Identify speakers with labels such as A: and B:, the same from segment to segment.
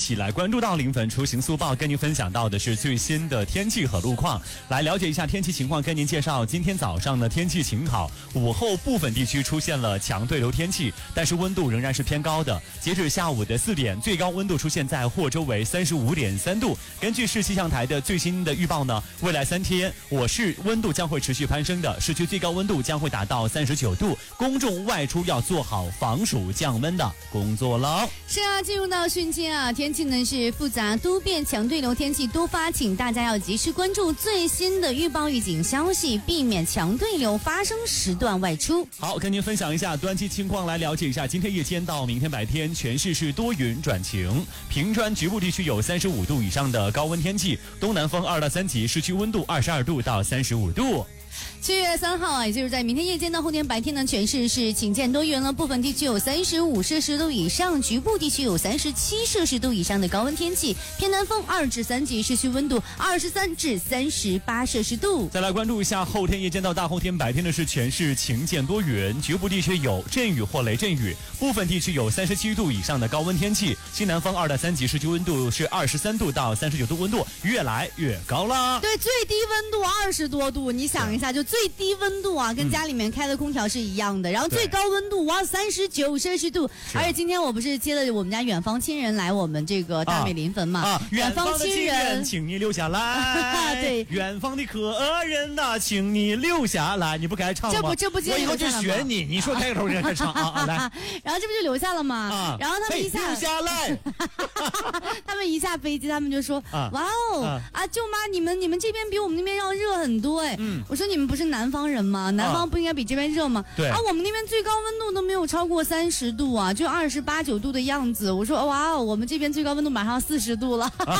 A: 起来关注到临汾出行速报，跟您分享到的是最新的天气和路况。来了解一下天气情况，跟您介绍今天早上的天气晴好，午后部分地区出现了强对流天气，但是温度仍然是偏高的。截止下午的4点，最高温度出现在霍州为35.3度。根据市气象台的最新的预报呢，未来3天我市温度将会持续攀升的，市区最高温度将会达到39度，公众外出要做好防暑降温的工作了。
B: 是啊，进入到汛期啊，天气呢是复杂多变，强对流天气多发，请大家要及时关注最新的预报预警消息，避免强对流发生时段外出。
A: 好，跟您分享一下端期情况，来了解一下今天夜间到明天白天全市是多云转晴，平专局部地区有35度以上的高温天气，东南风2到3级，市区温度22度到35度。
B: 7月3号啊，也就是在明天夜间到后天白天呢，全市是晴见多云了，部分地区有35摄氏度以上，局部地区有37摄氏度以上的高温天气，偏南风2至3级，市区温度23至38摄氏度。
A: 再来关注一下后天夜间到大后天白天的是全市晴见多云，局部地区有阵雨或雷阵雨，部分地区有37度以上的高温天气，西南风2到3级，市区温度是23度到39度，温度越来越高了。
B: 对，最低温度20多度，你想一下，就最低温度啊，跟家里面开的空调是一样的，然后最高温度哇39摄氏度，而且今天我不是接了我们家远房亲人来我们这个大美临汾嘛，
A: 远方的亲人请你留下来
B: 对，
A: 远方的客人呐，请你留下来，你不该唱吗？
B: 这不
A: 我以后就学你说开个头就开始唱啊，来，
B: 然后这不就留下了吗？然后他们一下
A: 留下来
B: 他们一下飞机他们就说哇哦舅妈你们这边比我们那边要热很多哎，我说你们不是南方人吗？南方不应该比这边热吗？
A: 对
B: 我们那边最高温度都没有超过30度啊，就28、9度的样子。我说哇哦，我们这边最高温度马上40度了。我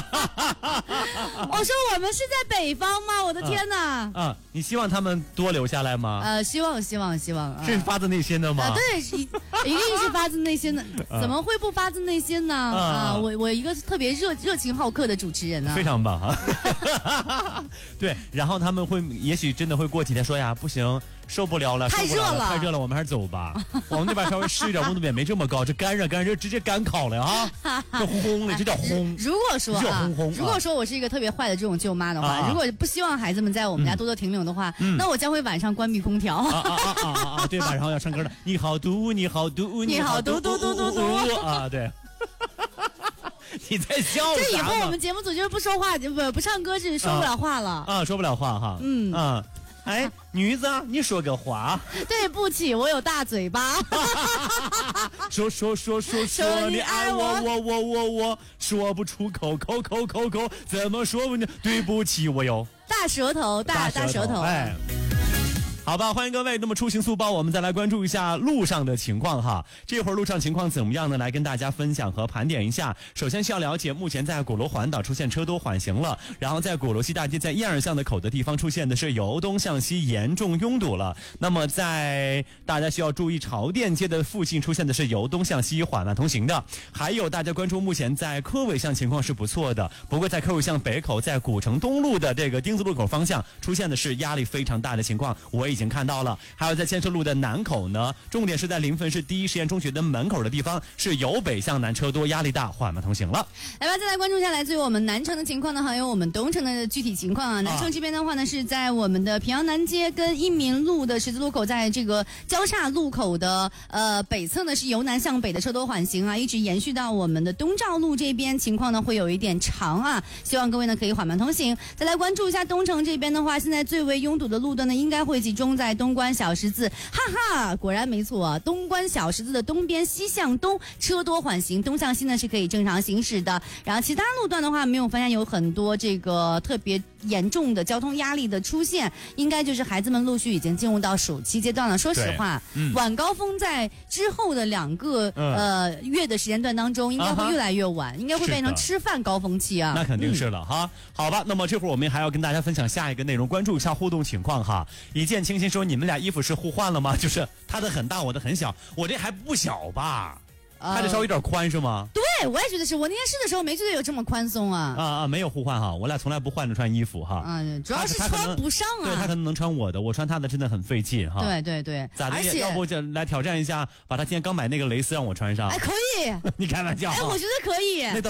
B: 说我们是在北方吗？我的天哪！
A: 你希望他们多留下来吗？
B: 希望，
A: 是发自内心的吗？
B: 对，一定是发自内心的，怎么会不发自内心呢？我一个特别热情好客的主持人啊，
A: 非常棒啊！对，然后他们会也许真的会过几天说呀，不行，受不了了，
B: 太热了，
A: 我们还是走吧。我们那边稍微湿一点，温度也没这么高，这干热直接干烤了啊！这烘了，这叫烘。
B: 如果说我是一个特别坏的这种舅妈的话，如果不希望孩子们在我们家多多停留的话，那我将会晚上关闭空调。
A: 对吧？然后要唱歌的，你好嘟，你好嘟，你好嘟嘟嘟嘟嘟啊！对。你在笑啥？
B: 这以后我们节目组就是不说话，不唱歌是说不了话了
A: 说不了话哈。哎，女子，你说个话。
B: 对不起，我有大嘴巴。
A: 说，你爱我，说不出口，怎么说呢？对不起，我有
B: 大舌头，大舌头。
A: 哎。好吧，欢迎各位。那么出行速报，我们再来关注一下路上的情况哈。这会儿路上情况怎么样呢？来跟大家分享和盘点一下。首先需要了解，目前在鼓楼环岛出现车多缓行了，然后在鼓楼西大街在1、2巷的口的地方出现的是由东向西严重拥堵了。那么在大家需要注意，潮店街的附近出现的是由东向西缓慢通行的。还有大家关注，目前在科尾巷情况是不错的，不过在科尾巷北口在古城东路的这个丁字路口方向出现的是压力非常大的情况，我已经看到了。还有在建设路的南口呢，重点是在临汾市第一实验中学的门口的地方是由北向南车多，压力大，缓慢通行了。
B: 来吧，再来关注一下来自于我们南城的情况呢，还有我们东城的具体情况啊。南城这边的话呢，是在我们的平阳南街跟益民路的十字路口，在这个交叉路口的北侧呢是由南向北的车多缓行啊，一直延续到我们的东照路这边，情况呢会有一点长啊，希望各位呢可以缓慢通行。再来关注一下东城这边的话，现在最为拥堵的路段呢，应该会集中在东关小十字，果然没错，东关小十字的东边西向东车多缓行，东向西呢是可以正常行驶的。然后其他路段的话，没有发现有很多这个特别严重的交通压力的出现，应该就是孩子们陆续已经进入到暑期阶段了。说实话，晚高峰在之后的2个月的时间段当中，应该会越来越晚，应该会变成吃饭高峰期啊。
A: 那肯定是了哈。好吧，那么这会儿我们还要跟大家分享下一个内容，关注一下互动情况哈。一见倾心说，你们俩衣服是互换了吗？就是他的很大，我的很小，我这还不小吧？还得稍微有点宽是吗？
B: 对，我也觉得是。我那天试的时候没觉得有这么宽松啊。
A: 没有互换哈，我俩从来不换着穿衣服哈。
B: 主要是穿不上啊。
A: 对，他可能能穿我的，我穿他的真的很费劲哈。
B: 对。
A: 咋的？要不就来挑战一下，把他今天刚买那个蕾丝让我穿上。
B: 可以。
A: 你开玩笑？
B: 我觉得可以。